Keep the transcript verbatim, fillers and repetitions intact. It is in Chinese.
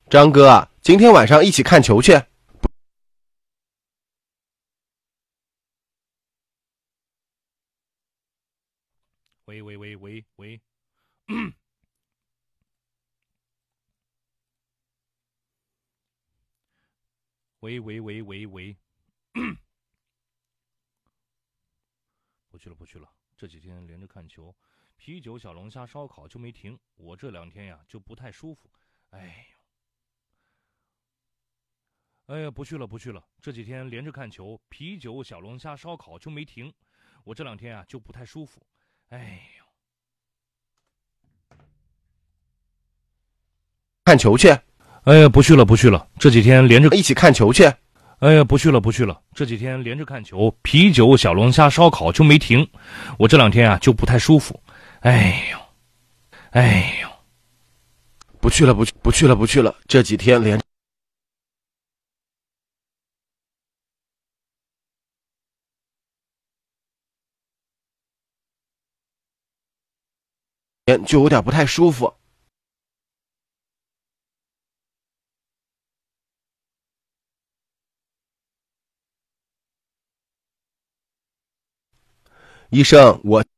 张哥，今天晚上一起看球去。 喂喂喂喂喂，喂喂喂喂喂，不去了不去了，这几天连着看球，啤酒、小龙虾、烧烤就没停。我这两天呀就不太舒服，哎呦，哎呀，不去了不去了，这几天连着看球，啤酒、小龙虾、烧烤就没停。我这两天啊就不太舒服，哎呦， 看球去。 哎呀，不去了不去了，这几天连着一起看球去。 哎呀，不去了不去了，这几天连着看球，啤酒、小龙虾、烧烤就没停。我这两天啊就不太舒服，哎呦，哎呦， 不去了不去不去了不去了，这几天连就有点不太舒服。医生，我